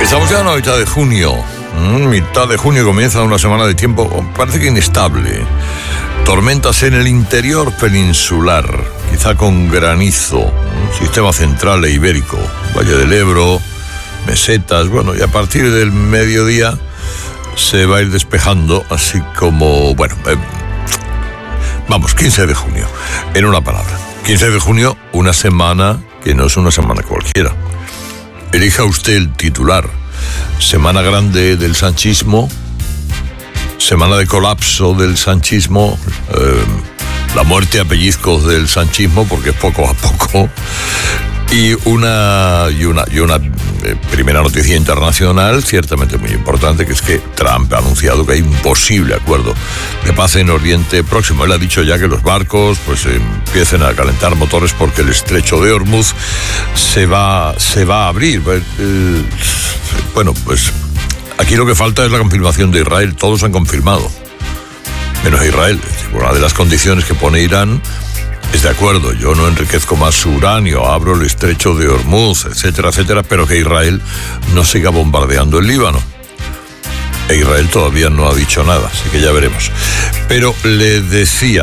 Estamos ya en la mitad de junio. Mitad de junio comienza una semana de tiempo, parece que inestable. Tormentas en el interior peninsular, quizá con granizo. Sistema central e ibérico, Valle del Ebro, mesetas. Bueno, y a partir del mediodía se va a ir despejando, así como, bueno, vamos, 15 de junio, en una palabra. 15 de junio, una semana que no es una semana cualquiera. Elija usted el titular. Semana grande del sanchismo, semana de colapso del sanchismo, la muerte a pellizcos del sanchismo, porque es poco a poco, y una primera noticia internacional ciertamente muy importante, que es que Trump ha anunciado que hay un posible acuerdo de paz en Oriente Próximo. Él ha dicho ya que los barcos pues empiecen a calentar motores porque el estrecho de Hormuz se va a abrir. Bueno, pues aquí lo que falta es la confirmación de Israel. Todos han confirmado, menos Israel. Una de las condiciones que pone Irán es: de acuerdo, yo no enriquezco más su uranio, abro el estrecho de Hormuz, etcétera, etcétera, pero que Israel no siga bombardeando el Líbano. E Israel todavía no ha dicho nada, así que ya veremos. Pero le decía,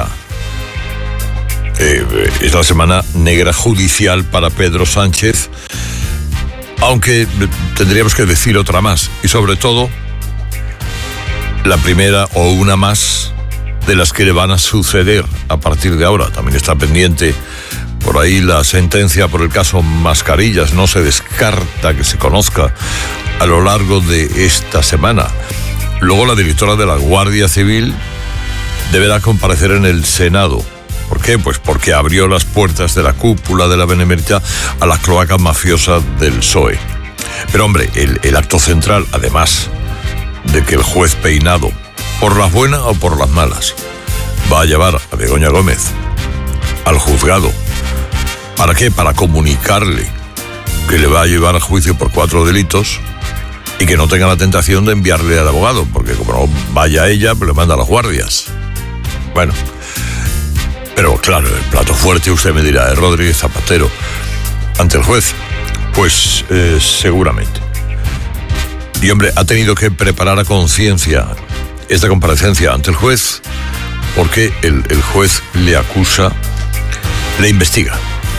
es la semana negra judicial para Pedro Sánchez, aunque tendríamos que decir otra más, y sobre todo la primera o una más de las que le van a suceder a partir de ahora. También está pendiente por ahí la sentencia por el caso Mascarillas. No se descarta que se conozca a lo largo de esta semana. Luego la directora de la Guardia Civil deberá comparecer en el Senado. ¿Por qué? Pues porque abrió las puertas de la cúpula de la Benemérita a la cloaca mafiosa del PSOE. Pero hombre, el acto central, además de que el juez Peinado, por las buenas o por las malas, va a llevar a Begoña Gómez al juzgado. ¿Para qué? Para comunicarle que le va a llevar a juicio por 4 delitos y que no tenga la tentación de enviarle al abogado, porque como no vaya ella, pues le manda a las guardias. Bueno, pero claro, el plato fuerte, usted me dirá, es Rodríguez Zapatero ante el juez. Pues seguramente. Y hombre, ha tenido que preparar a conciencia esta comparecencia ante el juez, porque el juez le acusa, le investiga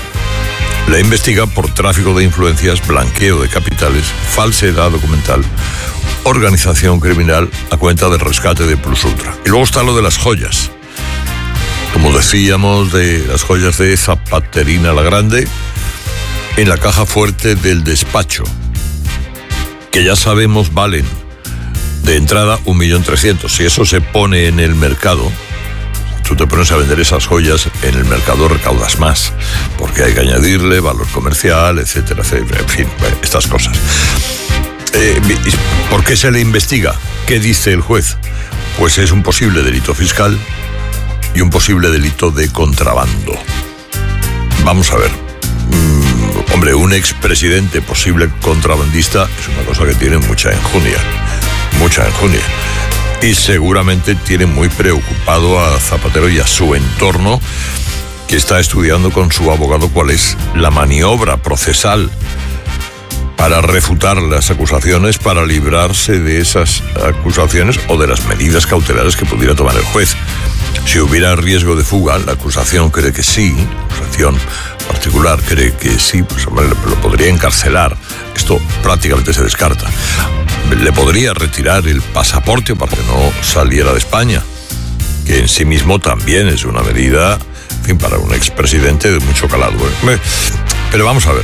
por tráfico de influencias, blanqueo de capitales, falsedad documental, organización criminal a cuenta del rescate de Plus Ultra. Y luego está lo de las joyas, como decíamos, de las joyas de Zapaterina la Grande en la caja fuerte del despacho, que ya sabemos valen de entrada 1.300.000. Si eso se pone en el mercado, tú te pones a vender esas joyas en el mercado, recaudas más, porque hay que añadirle valor comercial, etcétera, etcétera, en fin, estas cosas. ¿Por qué se le investiga? ¿Qué dice el juez? Pues es un posible delito fiscal y un posible delito de contrabando. Vamos a ver. Hombre, un expresidente posible contrabandista es una cosa que tiene mucha enjundia. Y seguramente tiene muy preocupado a Zapatero y a su entorno, que está estudiando con su abogado cuál es la maniobra procesal para refutar las acusaciones, para librarse de esas acusaciones o de las medidas cautelares que pudiera tomar el juez. Si hubiera riesgo de fuga, la acusación cree que sí, la acusación particular cree que sí, pues hombre, lo podría encarcelar. Esto prácticamente se descarta. Le podría retirar el pasaporte para que no saliera de España, que en sí mismo también es una medida, en fin, para un expresidente de mucho calado. Pero vamos a ver.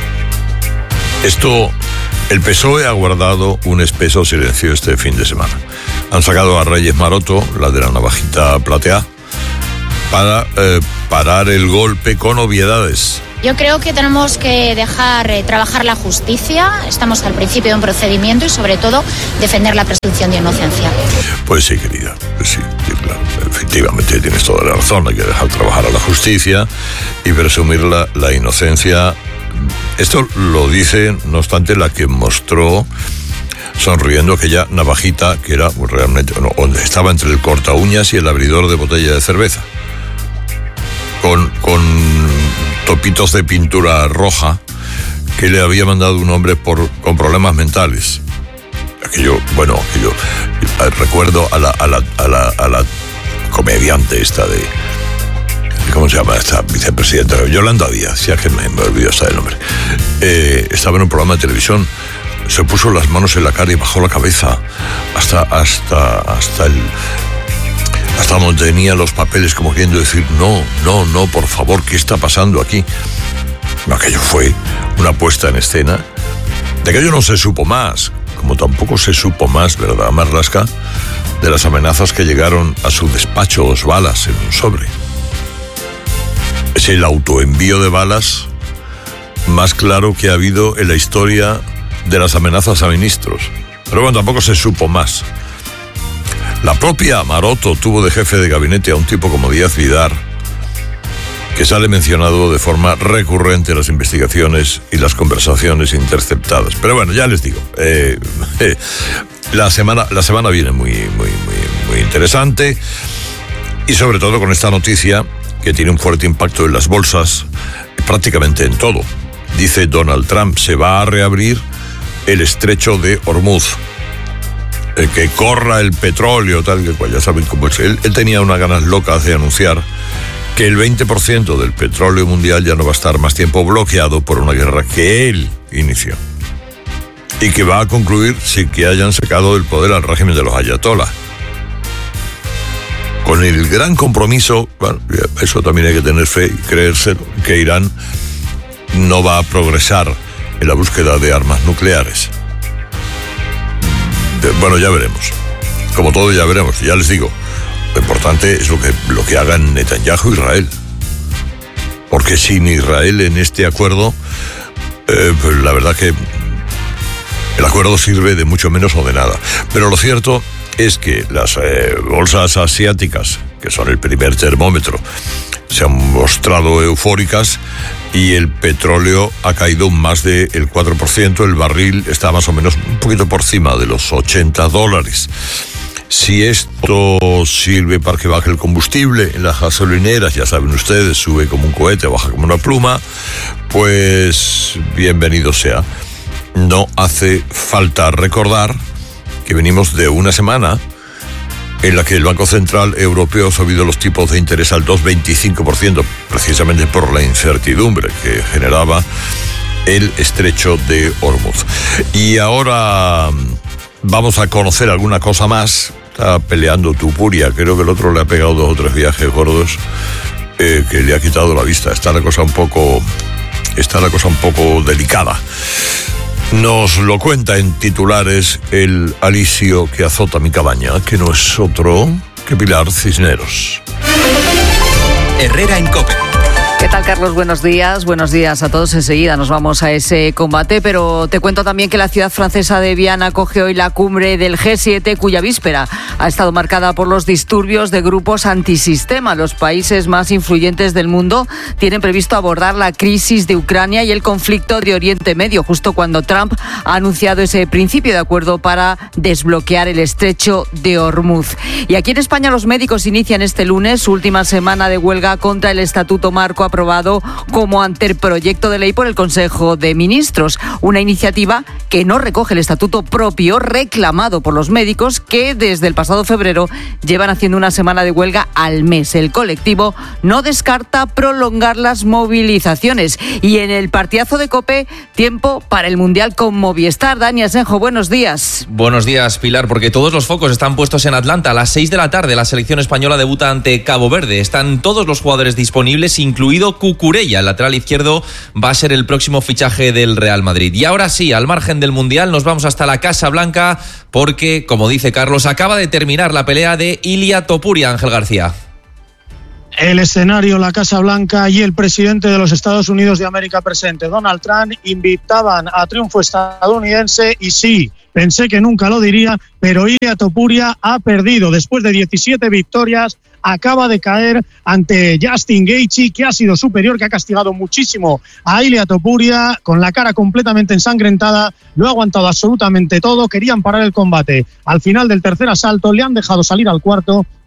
El PSOE ha guardado un espeso silencio este fin de semana. Han sacado a Reyes Maroto, la de la navajita plateada, para parar el golpe con obviedades. Yo creo que tenemos que dejar trabajar la justicia. Estamos al principio de un procedimiento y, sobre todo, defender la presunción de inocencia. Pues sí, querida, pues sí, claro. Efectivamente, tienes toda la razón. Hay que dejar trabajar a la justicia y presumir la inocencia. Esto lo dice, no obstante, la que mostró sonriendo aquella navajita que era realmente, donde estaba entre el corta uñas y el abridor de botella de cerveza, con topitos de pintura roja que le había mandado un hombre con problemas mentales. Recuerdo a la comediante esta de... ¿Cómo se llama esta vicepresidenta? Yolanda Díaz, ya que me olvidó hasta el nombre. Estaba en un programa de televisión, se puso las manos en la cara y bajó la cabeza hasta donde tenía los papeles, como queriendo decir, no, por favor, ¿qué está pasando aquí? Aquello fue una puesta en escena. De aquello no se supo más, como tampoco se supo más, ¿verdad, Marlaska?, de las amenazas que llegaron a su despacho, 2 balas en un sobre. Es el autoenvío de balas más claro que ha habido en la historia de las amenazas a ministros. Pero bueno, tampoco se supo más. La propia Maroto tuvo de jefe de gabinete a un tipo como Díaz Vidar, que sale mencionado de forma recurrente en las investigaciones y las conversaciones interceptadas. Pero bueno, ya les digo, la semana viene muy interesante, y sobre todo con esta noticia que tiene un fuerte impacto en las bolsas, prácticamente en todo. Dice Donald Trump, se va a reabrir el estrecho de Hormuz, que corra el petróleo, tal que cual, ya saben cómo es. Él tenía unas ganas locas de anunciar que el 20% del petróleo mundial ya no va a estar más tiempo bloqueado por una guerra que él inició, y que va a concluir sin que hayan sacado del poder al régimen de los ayatolás, con el gran compromiso, bueno, eso también hay que tener fe y creérselo, que Irán no va a progresar en la búsqueda de armas nucleares. Bueno, ya veremos. Como todo, ya veremos. Ya les digo, lo importante es lo que hagan Netanyahu y Israel. Porque sin Israel en este acuerdo, pues la verdad que el acuerdo sirve de mucho menos o de nada. Pero lo cierto es que las bolsas asiáticas, que son el primer termómetro, se han mostrado eufóricas, y el petróleo ha caído más del 4%, el barril está más o menos un poquito por encima de los $80. Si esto sirve para que baje el combustible en las gasolineras, ya saben ustedes, sube como un cohete, baja como una pluma, pues bienvenido sea. No hace falta recordar que venimos de una semana en la que el Banco Central Europeo ha subido los tipos de interés al 2,25%, precisamente por la incertidumbre que generaba el estrecho de Hormuz. Y ahora vamos a conocer alguna cosa más. Está peleando Tupuria, creo que el otro le ha pegado 2 o 3 viajes gordos que le ha quitado la vista. Está la cosa un poco delicada. Nos lo cuenta en titulares el alisio que azota mi cabaña, que no es otro que Pilar Cisneros. Herrera en COPE. ¿Qué tal, Carlos? Buenos días. Buenos días a todos. Enseguida nos vamos a ese combate, pero te cuento también que la ciudad francesa de Viana acoge hoy la cumbre del G7, cuya víspera ha estado marcada por los disturbios de grupos antisistema. Los países más influyentes del mundo tienen previsto abordar la crisis de Ucrania y el conflicto de Oriente Medio, justo cuando Trump ha anunciado ese principio de acuerdo para desbloquear el estrecho de Hormuz. Y aquí en España los médicos inician este lunes su última semana de huelga contra el Estatuto Marco aprobado como anteproyecto de ley por el Consejo de Ministros. Una iniciativa que no recoge el estatuto propio reclamado por los médicos, que desde el pasado febrero llevan haciendo una semana de huelga al mes. El colectivo no descarta prolongar las movilizaciones. Y en el partidazo de COPE, tiempo para el Mundial con Movistar. Dani Asenjo, buenos días. Buenos días, Pilar, porque todos los focos están puestos en Atlanta. A las 6 de la tarde la selección española debuta ante Cabo Verde. Están todos los jugadores disponibles, incluido Cucurella. El lateral izquierdo va a ser el próximo fichaje del Real Madrid. Y ahora sí, al margen del Mundial, nos vamos hasta la Casa Blanca porque, como dice Carlos, acaba de terminar la pelea de Ilia Topuria. Ángel García. El escenario, la Casa Blanca y el presidente de los Estados Unidos de América presente, Donald Trump, invitaban a triunfo estadounidense y sí, pensé que nunca lo diría, pero Ilia Topuria ha perdido. Después de 17 victorias, acaba de caer ante Justin Gaethje, que ha sido superior, que ha castigado muchísimo a Ilia Topuria, con la cara completamente ensangrentada, lo ha aguantado absolutamente todo, querían parar el combate. Al final del tercer asalto le han dejado salir al cuarto,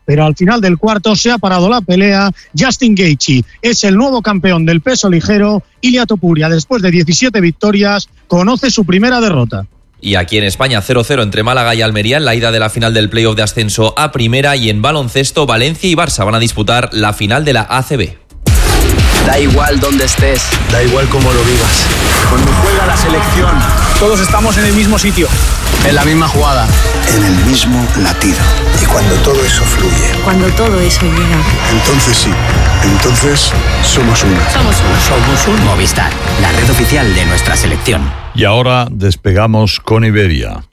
pero al final del cuarto se ha parado la pelea. Justin Gaethje es el nuevo campeón del peso ligero. Ilia Topuria, después de 17 victorias, conoce su primera derrota. Y aquí en España, 0-0 entre Málaga y Almería en la ida de la final del playoff de ascenso a primera. Y en baloncesto, Valencia y Barça van a disputar la final de la ACB. Da igual dónde estés, da igual cómo lo vivas. Cuando juega la selección, todos estamos en el mismo sitio, en la misma jugada, en el mismo latido. Y cuando todo eso fluye, cuando todo eso llega, entonces sí, entonces somos uno. Somos un Movistar, la red oficial de nuestra selección. Y ahora despegamos con Iberia.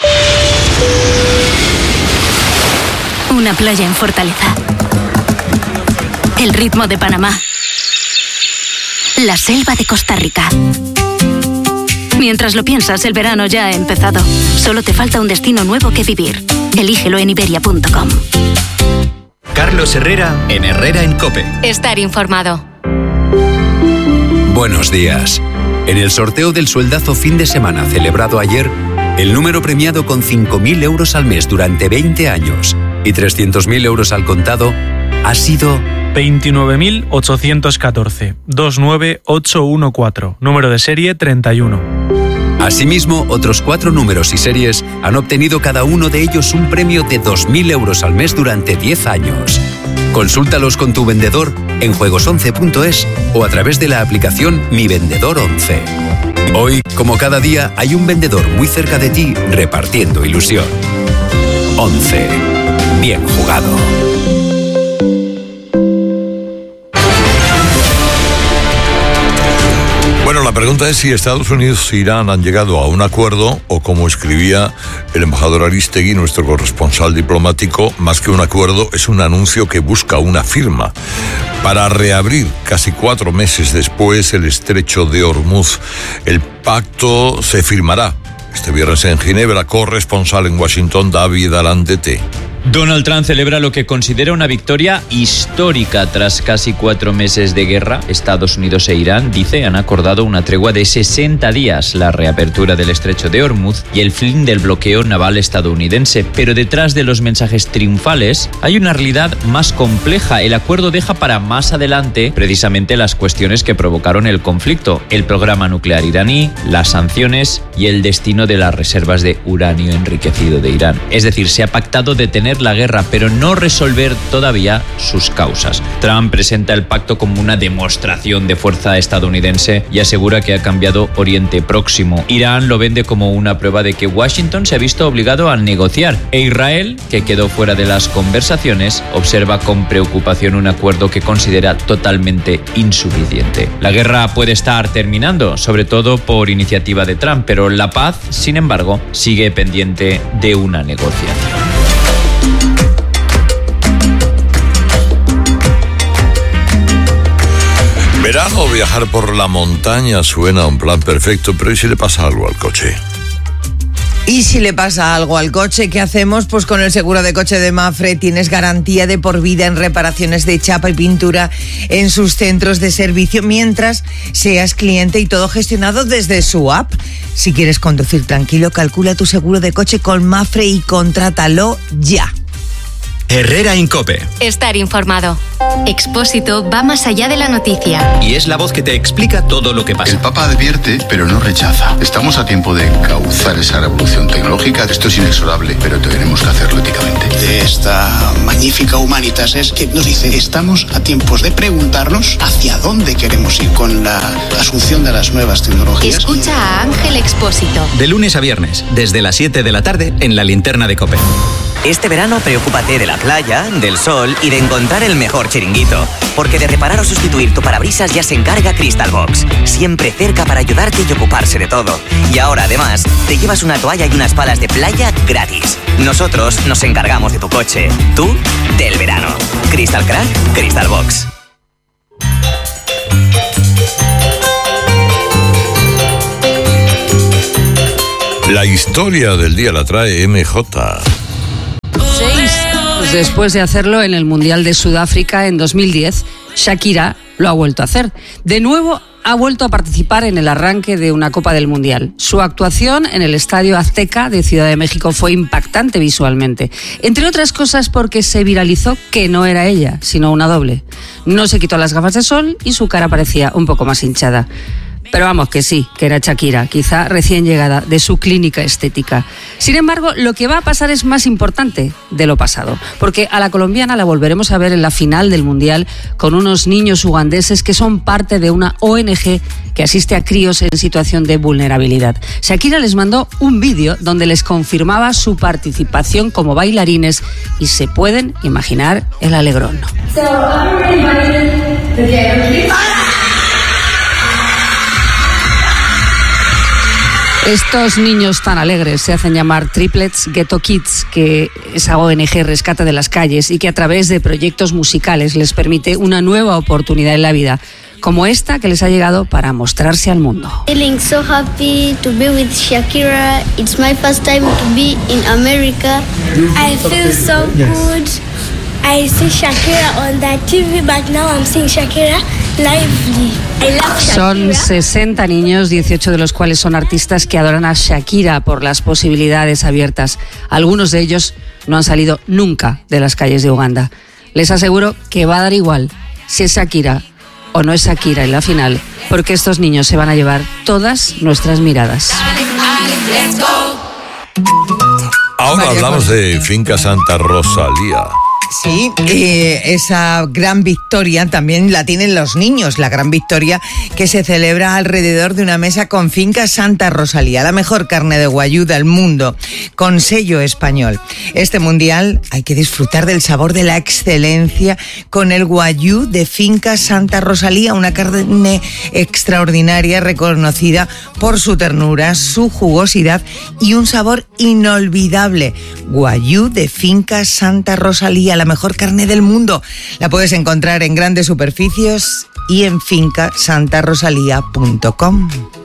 Una playa en Fortaleza. El ritmo de Panamá. La selva de Costa Rica. Mientras lo piensas, el verano ya ha empezado. Solo te falta un destino nuevo que vivir. Elígelo en iberia.com. Carlos Herrera en Herrera en COPE. Estar informado. Buenos días. En el sorteo del sueldazo fin de semana celebrado ayer, el número premiado con 5.000 euros al mes durante 20 años y 300.000 euros al contado ha sido 29.814, 29814, número de serie 31. Asimismo, otros 4 números y series han obtenido cada uno de ellos un premio de 2.000 euros al mes durante 10 años. Consúltalos con tu vendedor en juegos11.es o a través de la aplicación Mi Vendedor 11. Hoy, como cada día, hay un vendedor muy cerca de ti repartiendo ilusión. 11. Bien jugado. Bueno, la pregunta es si Estados Unidos e Irán han llegado a un acuerdo o, como escribía el embajador Aristegui, nuestro corresponsal diplomático, más que un acuerdo es un anuncio que busca una firma para reabrir casi 4 meses después el estrecho de Hormuz. El pacto se firmará este viernes en Ginebra. Corresponsal en Washington, David Alandete. Donald Trump celebra lo que considera una victoria histórica tras casi 4 meses de guerra. Estados Unidos e Irán, dice, han acordado una tregua de 60 días, la reapertura del estrecho de Hormuz y el fin del bloqueo naval estadounidense. Pero detrás de los mensajes triunfales hay una realidad más compleja. El acuerdo deja para más adelante precisamente las cuestiones que provocaron el conflicto: el programa nuclear iraní, las sanciones y el destino de las reservas de uranio enriquecido de Irán. Es decir, se ha pactado detener la guerra, pero no resolver todavía sus causas. Trump presenta el pacto como una demostración de fuerza estadounidense y asegura que ha cambiado Oriente Próximo. Irán lo vende como una prueba de que Washington se ha visto obligado a negociar. E Israel, que quedó fuera de las conversaciones, observa con preocupación un acuerdo que considera totalmente insuficiente. La guerra puede estar terminando, sobre todo por iniciativa de Trump, pero la paz, sin embargo, sigue pendiente de una negociación. Verano, viajar por la montaña suena un plan perfecto, pero ¿y si le pasa algo al coche? Y si le pasa algo al coche, ¿qué hacemos? Pues con el seguro de coche de Mapfre tienes garantía de por vida en reparaciones de chapa y pintura en sus centros de servicio mientras seas cliente, y todo gestionado desde su app. Si quieres conducir tranquilo, calcula tu seguro de coche con Mapfre y contrátalo ya. Herrera en COPE. Estar informado. Expósito va más allá de la noticia. Y es la voz que te explica todo lo que pasa. El Papa advierte, pero no rechaza. Estamos a tiempo de encauzar esa revolución tecnológica. Esto es inexorable, pero tenemos que hacerlo éticamente. De esta magnífica Humanitas es que nos dice: estamos a tiempos de preguntarnos hacia dónde queremos ir con la asunción de las nuevas tecnologías. Escucha a Ángel Expósito. De lunes a viernes, desde las 7 de la tarde, en la linterna de COPE. Este verano preocúpate de la playa, del sol y de encontrar el mejor chiringuito. Porque de reparar o sustituir tu parabrisas ya se encarga Crystal Box. Siempre cerca para ayudarte y ocuparse de todo. Y ahora además te llevas una toalla y unas palas de playa gratis. Nosotros nos encargamos de tu coche. Tú, del verano. Crystal Crack, Crystal Box. La historia del día la trae MJ. Pues después de hacerlo en el Mundial de Sudáfrica en 2010, Shakira lo ha vuelto a hacer. De nuevo ha vuelto a participar en el arranque de una Copa del Mundial. Su actuación en el Estadio Azteca de Ciudad de México fue impactante visualmente. Entre otras cosas porque se viralizó que no era ella, sino una doble. No se quitó las gafas de sol y su cara parecía un poco más hinchada. Pero vamos, que sí, que era Shakira, quizá recién llegada de su clínica estética. Sin embargo, lo que va a pasar es más importante de lo pasado, porque a la colombiana la volveremos a ver en la final del Mundial con unos niños ugandeses que son parte de una ONG que asiste a críos en situación de vulnerabilidad. Shakira les mandó un vídeo donde les confirmaba su participación como bailarines y se pueden imaginar el alegrón. Estos niños tan alegres se hacen llamar Triplets Ghetto Kids, que esa ONG rescata de las calles y que a través de proyectos musicales les permite una nueva oportunidad en la vida, como esta que les ha llegado para mostrarse al mundo. Feeling so happy to be with Shakira. It's my first time to be in America. I feel so good. I see Shakira on the TV, but now I'm seeing Shakira lively. I love Shakira. Son 60 niños, 18 de los cuales son artistas que adoran a Shakira por las posibilidades abiertas. Algunos de ellos no han salido nunca de las calles de Uganda. Les aseguro que va a dar igual si es Shakira o no es Shakira en la final, porque estos niños se van a llevar todas nuestras miradas. Ahora hablamos de Finca Santa Rosalía. Sí, esa gran victoria también la tienen los niños, la gran victoria que se celebra alrededor de una mesa con Finca Santa Rosalía, la mejor carne de Wagyu del mundo, con sello español. Este mundial hay que disfrutar del sabor de la excelencia con el Wagyu de Finca Santa Rosalía, una carne extraordinaria reconocida por su ternura, su jugosidad y un sabor inolvidable. Wagyu de Finca Santa Rosalía, la mejor carne del mundo. La puedes encontrar en grandes superficies y en fincasantarosalía.com.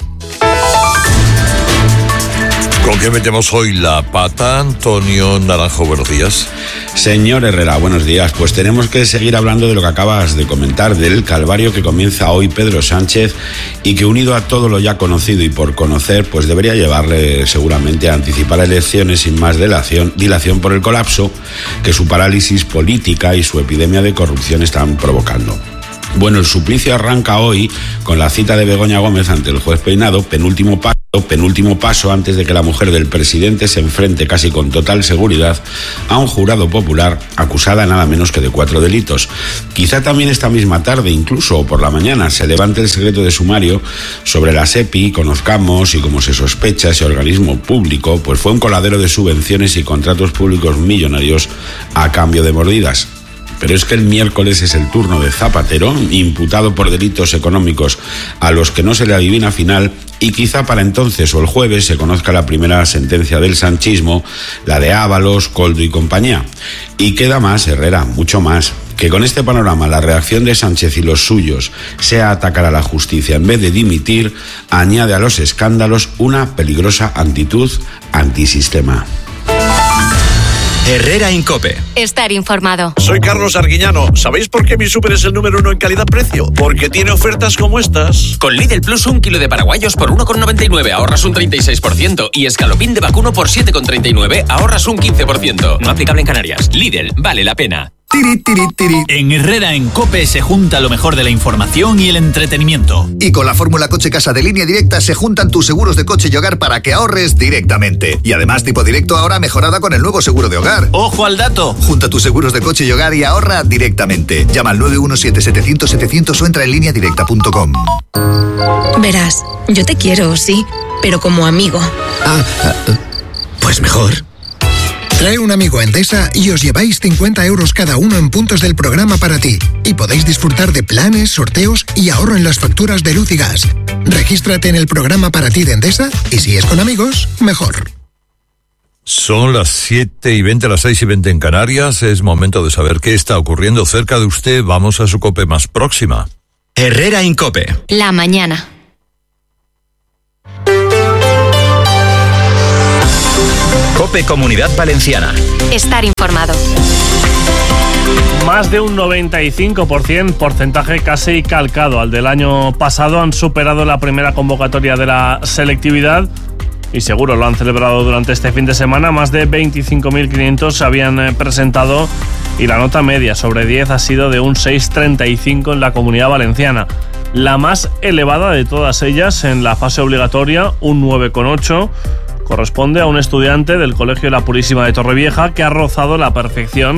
¿Con qué metemos hoy la pata, Antonio Naranjo? Buenos días. Señor Herrera, buenos días. Pues tenemos que seguir hablando de lo que acabas de comentar, del calvario que comienza hoy Pedro Sánchez y que, unido a todo lo ya conocido y por conocer, pues debería llevarle seguramente a anticipar elecciones sin más dilación por el colapso que su parálisis política y su epidemia de corrupción están provocando. Bueno, el suplicio arranca hoy con la cita de Begoña Gómez ante el juez Peinado, penúltimo paso antes de que la mujer del presidente se enfrente casi con total seguridad a un jurado popular acusada nada menos que de 4 delitos. Quizá también esta misma tarde, incluso o por la mañana, se levante el secreto de sumario sobre la SEPI, conozcamos y como se sospecha ese organismo público, pues fue un coladero de subvenciones y contratos públicos millonarios a cambio de mordidas. Pero es que el miércoles es el turno de Zapatero, imputado por delitos económicos a los que no se le adivina final, y quizá para entonces o el jueves se conozca la primera sentencia del sanchismo, la de Ábalos, Koldo y compañía. Y queda más, Herrera, mucho más. Que con este panorama la reacción de Sánchez y los suyos sea atacar a la justicia en vez de dimitir, añade a los escándalos una peligrosa actitud antisistema. Herrera en COPE. Estar informado. Soy Carlos Arguiñano. ¿Sabéis por qué mi súper es el número 1 en calidad-precio? Porque tiene ofertas como estas. Con Lidl Plus, 1 kilo de paraguayos por 1,99, ahorras un 36%. Y escalopín de vacuno por 7,39, ahorras un 15%. No aplicable en Canarias. Lidl, vale la pena. Tiri, tiri, tiri. En Herrera en COPE se junta lo mejor de la información y el entretenimiento. Y con la fórmula Coche Casa de Línea Directa se juntan tus seguros de coche y hogar para que ahorres directamente. Y además tipo directo ahora mejorada con el nuevo seguro de hogar. ¡Ojo al dato! Junta tus seguros de coche y hogar y ahorra directamente. Llama al 917-700-700 o entra en lineadirecta.com. Verás, yo te quiero, sí, pero como amigo. Pues mejor. Trae un amigo a Endesa y os lleváis 50 euros cada uno en puntos del programa para ti. Y podéis disfrutar de planes, sorteos y ahorro en las facturas de luz y gas. Regístrate en el programa para ti de Endesa y si es con amigos, mejor. Son las 7:20, las 6:20 en Canarias. Es momento de saber qué está ocurriendo cerca de usted. Vamos a su COPE más próxima. Herrera en COPE. La mañana. COPE Comunidad Valenciana. Estar informado. Más de un 95%, porcentaje casi calcado al del año pasado, han superado la primera convocatoria de la selectividad y seguro lo han celebrado durante este fin de semana. Más de 25.500 se habían presentado y la nota media sobre 10 ha sido de un 6,35 en la Comunidad Valenciana. La más elevada de todas ellas en la fase obligatoria, un 9,8, corresponde a un estudiante del Colegio La Purísima de Torrevieja que ha rozado la perfección,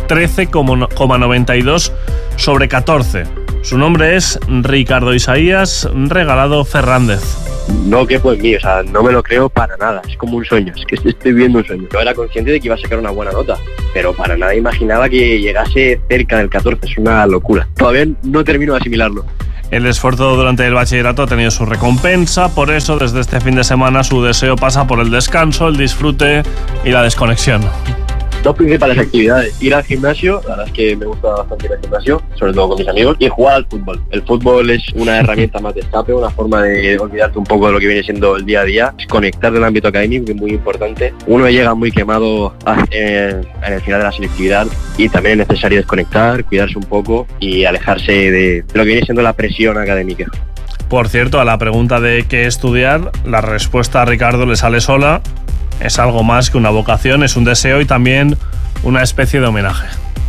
13,92 sobre 14. Su nombre es Ricardo Isaías Regalado Fernández. No quepo en mí, o sea, no me lo creo para nada, es como un sueño, es que estoy viviendo un sueño. Yo era consciente de que iba a sacar una buena nota, pero para nada imaginaba que llegase cerca del 14, es una locura. Todavía no termino de asimilarlo. El esfuerzo durante el bachillerato ha tenido su recompensa, por eso desde este fin de semana su deseo pasa por el descanso, el disfrute y la desconexión. Dos principales actividades: ir al gimnasio, la verdad es que me gusta bastante ir al gimnasio, sobre todo con mis amigos, y jugar al fútbol. El fútbol es una herramienta más de escape, una forma de olvidarte un poco de lo que viene siendo el día a día, desconectar del ámbito académico, que es muy importante. Uno llega muy quemado en el final de la selectividad y también es necesario desconectar, cuidarse un poco y alejarse de lo que viene siendo la presión académica. Por cierto, a la pregunta de qué estudiar, la respuesta a Ricardo le sale sola. Es algo más que una vocación, es un deseo y también una especie de homenaje.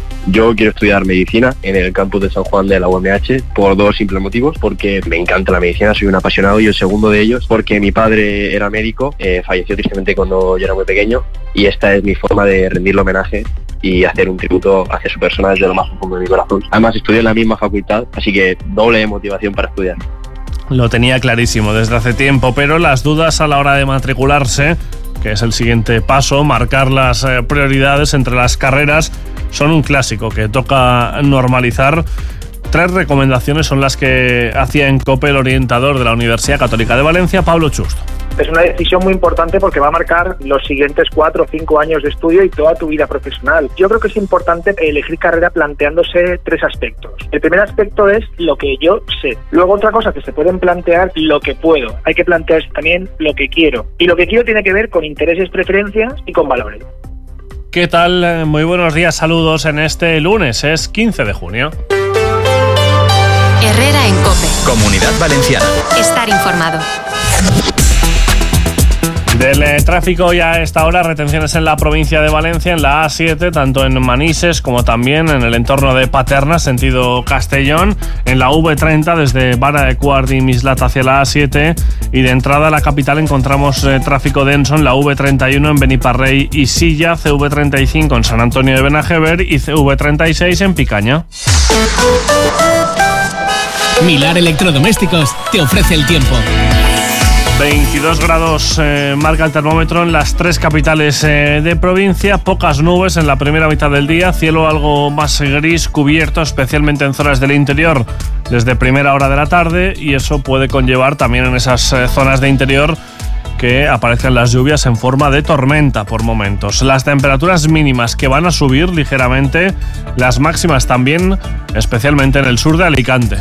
Yo quiero estudiar medicina en el campus de San Juan de la UMH por dos simples motivos: porque me encanta la medicina, soy un apasionado, y el segundo de ellos porque mi padre era médico, falleció tristemente cuando yo era muy pequeño, y esta es mi forma de rendirle homenaje y hacer un tributo hacia su persona desde lo más profundo de mi corazón. Además estudié en la misma facultad, así que doble motivación para estudiar. Lo tenía clarísimo desde hace tiempo, pero las dudas a la hora de matricularse, que es el siguiente paso, marcar las prioridades entre las carreras, son un clásico que toca normalizar. 3 recomendaciones son las que hacía en COPE el orientador de la Universidad Católica de Valencia, Pablo Chusto. Es una decisión muy importante porque va a marcar los siguientes 4 o 5 años de estudio y toda tu vida profesional. Yo creo que es importante elegir carrera planteándose 3 aspectos. El primer aspecto es lo que yo sé. Luego otra cosa que se pueden plantear, lo que puedo. Hay que plantearse también lo que quiero. Y lo que quiero tiene que ver con intereses, preferencias y con valores. ¿Qué tal? Muy buenos días, saludos en este lunes, es 15 de junio. Herrera en COPE. Comunidad Valenciana. Estar informado. Del tráfico ya a esta hora, retenciones en la provincia de Valencia, en la A7, tanto en Manises como también en el entorno de Paterna, sentido Castellón, en la V30 desde Vara de Cuart y Mislat hacia la A7, y de entrada a la capital encontramos tráfico denso en la V31 en Beniparrey y Silla, CV35 en San Antonio de Benajever y CV36 en Picaña. Milar Electrodomésticos te ofrece el tiempo. 22 grados marca el termómetro en las 3 capitales de provincia, pocas nubes en la primera mitad del día, cielo algo más gris cubierto, especialmente en zonas del interior desde primera hora de la tarde, y eso puede conllevar también en esas zonas de interior que aparezcan las lluvias en forma de tormenta por momentos. Las temperaturas mínimas que van a subir ligeramente, las máximas también, especialmente en el sur de Alicante.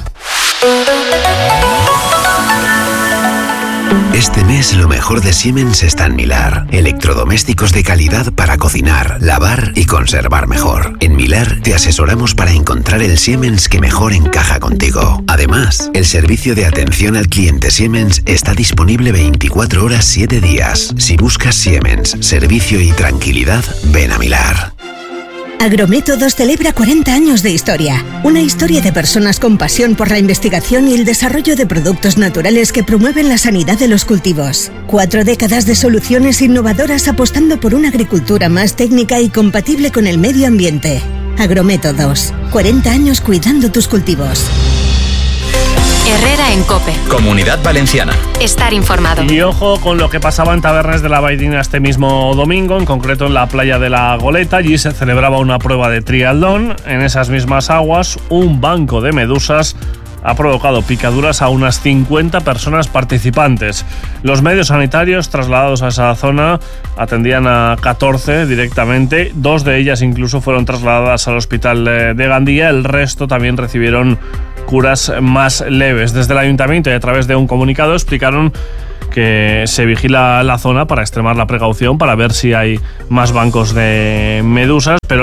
Este mes lo mejor de Siemens está en Milar. Electrodomésticos de calidad para cocinar, lavar y conservar mejor. En Milar te asesoramos para encontrar el Siemens que mejor encaja contigo. Además, el servicio de atención al cliente Siemens está disponible 24 horas 7 días. Si buscas Siemens, servicio y tranquilidad, ven a Milar. Agrométodos celebra 40 años de historia. Una historia de personas con pasión por la investigación y el desarrollo de productos naturales que promueven la sanidad de los cultivos. 4 décadas de soluciones innovadoras apostando por una agricultura más técnica y compatible con el medio ambiente. Agrométodos. 40 años cuidando tus cultivos. Herrera en COPE. Comunidad Valenciana. Estar informado. Y ojo con lo que pasaba en Tabernes de la Baidina este mismo domingo, en concreto en la playa de la Goleta. Allí se celebraba una prueba de triatlón. En esas mismas aguas, un banco de medusas ha provocado picaduras a unas 50 personas participantes. Los medios sanitarios trasladados a esa zona atendían a 14 directamente. 2 de ellas incluso fueron trasladadas al hospital de Gandía. El resto también recibieron curas más leves. Desde el ayuntamiento y a través de un comunicado explicaron que se vigila la zona para extremar la precaución, para ver si hay más bancos de medusas, pero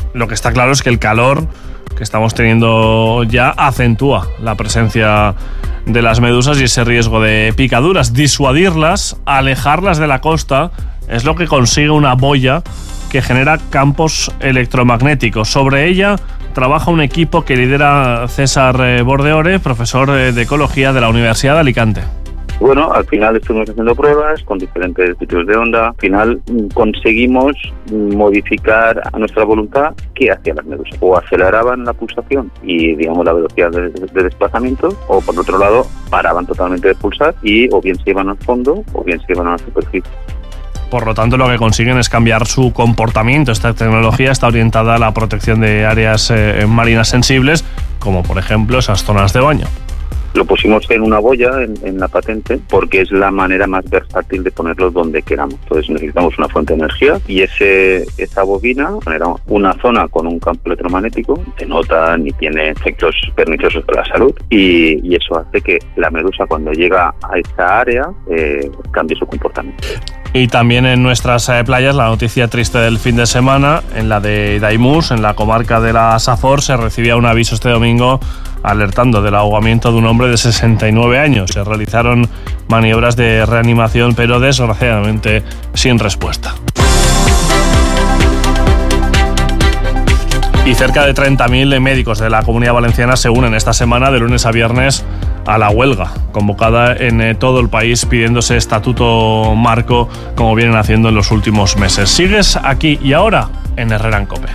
Lo que está claro es que el calor que estamos teniendo ya acentúa la presencia de las medusas y ese riesgo de picaduras. Disuadirlas, alejarlas de la costa, es lo que consigue una boya que genera campos electromagnéticos. Sobre ella trabaja un equipo que lidera César Bordeore, profesor de Ecología de la Universidad de Alicante. Bueno, al final estuvimos haciendo pruebas con diferentes tipos de onda. Al final conseguimos modificar a nuestra voluntad qué hacían las medusas. O aceleraban la pulsación y, digamos, la velocidad de desplazamiento, o por otro lado, paraban totalmente de pulsar y o bien se iban al fondo o bien se iban a la superficie. Por lo tanto, lo que consiguen es cambiar su comportamiento. Esta tecnología está orientada a la protección de áreas marinas sensibles, como por ejemplo esas zonas de baño. Lo pusimos en una boya en la patente porque es la manera más versátil de ponerlo donde queramos. Entonces necesitamos una fuente de energía y esa bobina genera una zona con un campo electromagnético, se nota ni tiene efectos perniciosos para la salud y eso hace que la medusa cuando llega a esa área cambie su comportamiento. Y también en nuestras playas, la noticia triste del fin de semana, en la de Daimús, en la comarca de la Safor, se recibía un aviso este domingo alertando del ahogamiento de un hombre de 69 años. Se realizaron maniobras de reanimación, pero desgraciadamente sin respuesta. Y cerca de 30.000 médicos de la Comunidad Valenciana se unen esta semana de lunes a viernes a la huelga convocada en todo el país pidiéndose estatuto marco como vienen haciendo en los últimos meses. Sigues aquí y ahora en Herrera en COPE.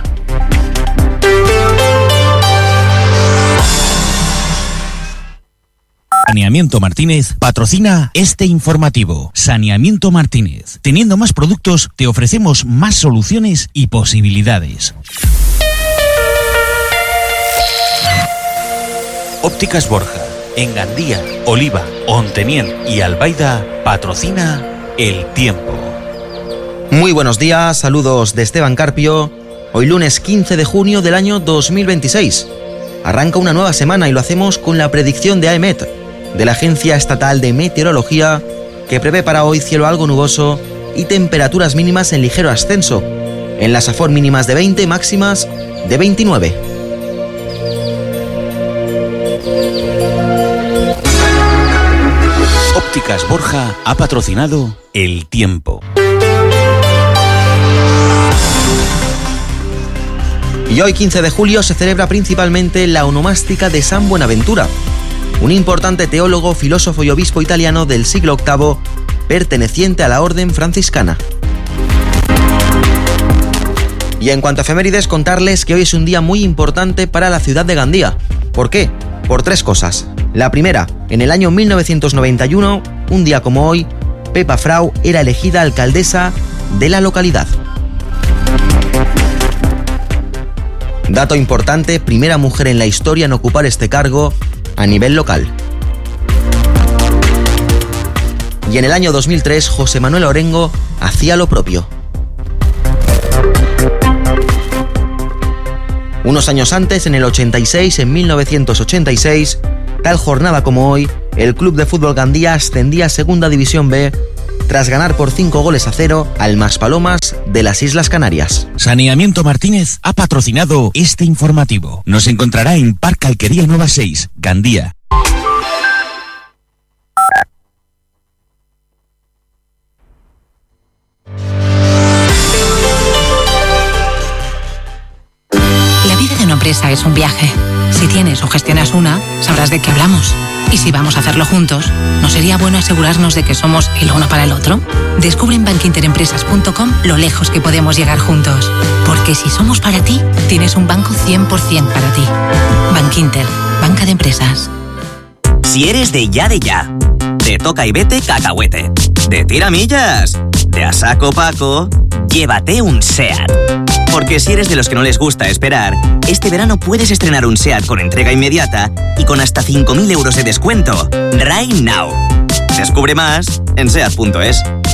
Saneamiento Martínez patrocina este informativo. Saneamiento Martínez. Teniendo más productos, te ofrecemos más soluciones y posibilidades. Ópticas Borja, en Gandía, Oliva, Onteniel y Albaida, patrocina El Tiempo. Muy buenos días, saludos de Esteban Carpio. Hoy lunes 15 de junio del año 2026. Arranca una nueva semana y lo hacemos con la predicción de AEMET, de la Agencia Estatal de Meteorología, que prevé para hoy cielo algo nuboso y temperaturas mínimas en ligero ascenso. En la Safor mínimas de 20, máximas de 29. Ópticas Borja ha patrocinado El Tiempo. Y hoy 15 de julio se celebra principalmente la onomástica de San Buenaventura, un importante teólogo, filósofo y obispo italiano del siglo VIII, perteneciente a la orden franciscana. Y en cuanto a efemérides, contarles que hoy es un día muy importante para la ciudad de Gandía. ¿Por qué? Por tres cosas. La primera, en el año 1991, un día como hoy, Pepa Frau era elegida alcaldesa de la localidad. Dato importante, primera mujer en la historia en ocupar este cargo a nivel local. Y en el año 2003, José Manuel Orengo hacía lo propio. Unos años antes, en el 86, en 1986, tal jornada como hoy, el Club de Fútbol Gandía ascendía a Segunda División B tras ganar por 5-0 al Maspalomas de las Islas Canarias. Saneamiento Martínez ha patrocinado este informativo. Nos encontrará en Parque Alquería Nueva 6, Gandía. La vida de una empresa es un viaje. Si tienes o gestionas una, sabrás de qué hablamos. Y si vamos a hacerlo juntos, ¿no sería bueno asegurarnos de que somos el uno para el otro? Descubre en bankinterempresas.com lo lejos que podemos llegar juntos. Porque si somos para ti, tienes un banco 100% para ti. Bankinter, banca de empresas. Si eres de ya, de toca y vete cacahuete, de tiramillas, de a saco Paco, llévate un SEAT. Porque si eres de los que no les gusta esperar, este verano puedes estrenar un SEAT con entrega inmediata y con hasta 5.000 euros de descuento. Right now. Descubre más en SEAT.es.